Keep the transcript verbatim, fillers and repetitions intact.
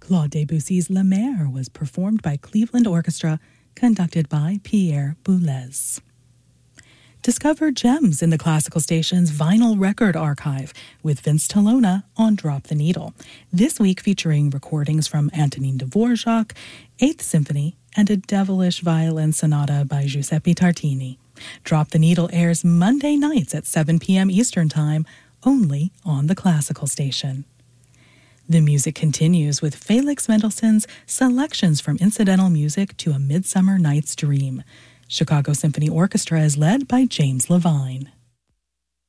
Claude Debussy's La Mer was performed by Cleveland Orchestra, conducted by Pierre Boulez. Discover gems in the Classical Station's vinyl record archive with Vince Tolona on Drop the Needle, this week featuring recordings from Antonin Dvorak, Eighth Symphony, and a devilish violin sonata by Giuseppe Tartini. Drop the Needle airs Monday nights at seven p.m. Eastern Time, only on the Classical Station. The music continues with Felix Mendelssohn's Selections from Incidental Music to A Midsummer Night's Dream. Chicago Symphony Orchestra is led by James Levine.